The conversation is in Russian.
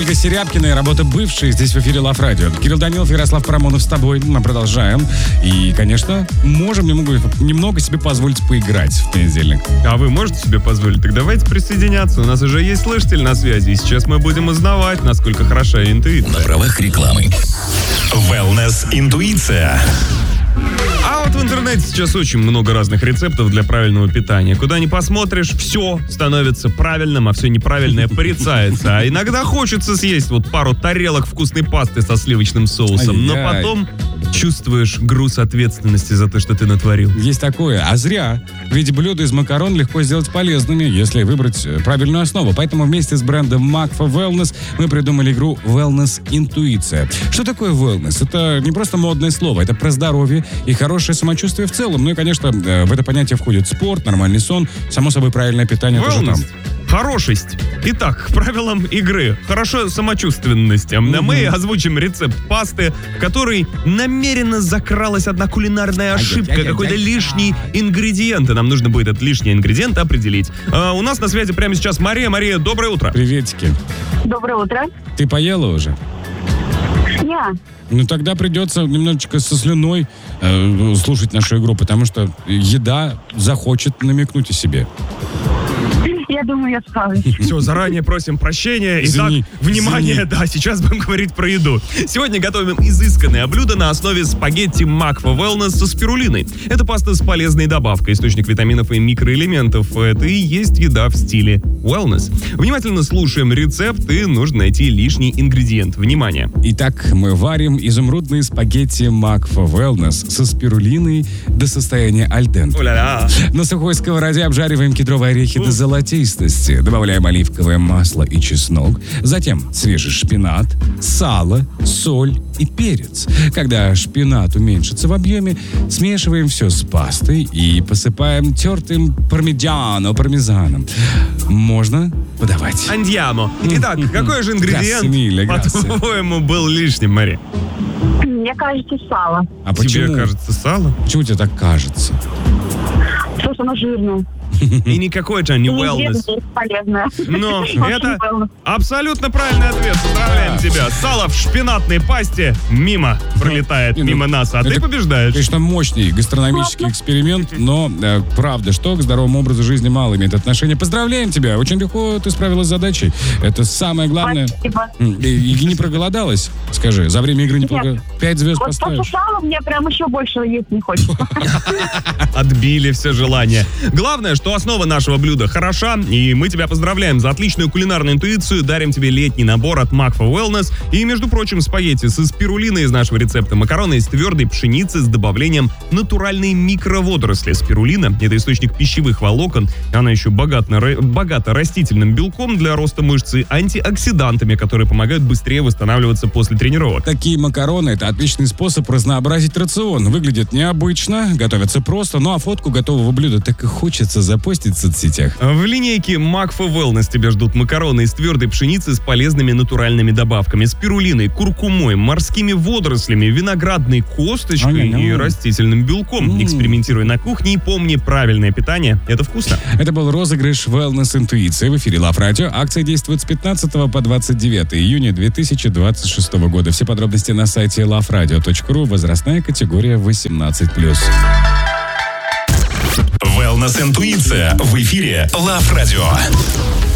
Ольга Серябкина и работа «Бывшие» здесь в эфире Love Radio. Кирилл Данилов, Ярослав Парамонов с тобой. Мы продолжаем. И, конечно, можем немного себе позволить поиграть в понедельник. А вы можете себе позволить? Так давайте присоединяться. У нас уже есть слушатель на связи. И сейчас мы будем узнавать, насколько хороша интуиция. На правах рекламы. Wellness интуиция. А вот в интернете сейчас очень много разных рецептов для правильного питания. Куда ни посмотришь, все становится правильным, а все неправильное порицается. А иногда хочется съесть вот пару тарелок вкусной пасты со сливочным соусом, но потом чувствуешь груз ответственности за то, что ты натворил. Есть такое, а зря. Ведь блюда из макарон легко сделать полезными, если выбрать правильную основу. Поэтому вместе с брендом Макфа Wellness мы придумали игру Wellness Интуиция. Что такое wellness? Это не просто модное слово, это про здоровье и хорошее самочувствие в целом. Ну и, конечно, в это понятие входит спорт, нормальный сон, само собой правильное питание тоже там. Хорошесть. Итак, к правилам игры. Хорошо самочувственность. Мы озвучим рецепт пасты, в которой намеренно закралась одна кулинарная ошибка, какой-то лишний ингредиент. И нам нужно будет этот лишний ингредиент определить. У нас на связи прямо сейчас Мария. Мария, доброе утро. Приветики. Доброе утро. Ты поела уже? Я. Ну, тогда придется немножечко со слюной слушать нашу игру, потому что еда захочет намекнуть о себе. Я думаю, я справлюсь. Все, заранее просим прощения. Итак, внимание, да, сейчас будем говорить про еду. Сегодня готовим изысканное блюдо на основе спагетти Макфа Wellness со спирулиной. Это паста с полезной добавкой, источник витаминов и микроэлементов. Это и есть еда в стиле wellness. Внимательно слушаем рецепт, и нужно найти лишний ингредиент. Внимание. Итак, мы варим изумрудные спагетти Макфа Wellness со спирулиной до состояния аль денте. На сухой сковороде обжариваем кедровые орехи до золотистости. Добавляем оливковое масло и чеснок. Затем свежий шпинат, сало, соль и перец. Когда шпинат уменьшится в объеме, смешиваем все с пастой и посыпаем тертым пармезаном. Можно подавать. Андьямо. Итак, какой же ингредиент, по-твоему, был лишним, Мария? Мне кажется, сало. А почему? Тебе кажется сало? Почему тебе так кажется? Потому что оно жирное. И не какой-то не wellness. Полезное. Но это абсолютно правильный ответ. Поздравляем тебя. Сало в шпинатной пасте мимо пролетает, мимо нас, а ты побеждаешь. Конечно, мощный гастрономический эксперимент, но правда, что к здоровому образу жизни мало имеет отношение. Поздравляем тебя. Очень легко ты справилась с задачей. Это самое главное. Спасибо. И не проголодалась, скажи. За время игры не проголодалась. 5 звезд вот поставишь. после сала мне прям еще больше есть не хочется. Отбили все желания. Главное, что основа нашего блюда хороша, и мы тебя поздравляем за отличную кулинарную интуицию, дарим тебе летний набор от Макфа Wellness и, между прочим, спагетти со спирулиной из нашего рецепта, макароны из твердой пшеницы с добавлением натуральной микроводоросли. Спирулина — это источник пищевых волокон, она еще богата растительным белком для роста мышц и антиоксидантами, которые помогают быстрее восстанавливаться после тренировок. Такие макароны — это отличный способ разнообразить рацион. Выглядит необычно, готовится просто, ну а фотку готового блюда так и хочется запостить в соцсетях. В линейке Макфа Wellness тебя ждут макароны из твердой пшеницы с полезными натуральными добавками: спирулиной, куркумой, морскими водорослями, виноградной косточкой и растительным белком. Экспериментируй на кухне и помни, правильное питание — это вкусно. Это был розыгрыш Wellness Интуиция в эфире Love Radio. Акция действует с 15 по 29 июня 2026 года. Все подробности на сайте loveradio.ru. Возрастная категория 18+. Wellness Интуиция в эфире Love Radio.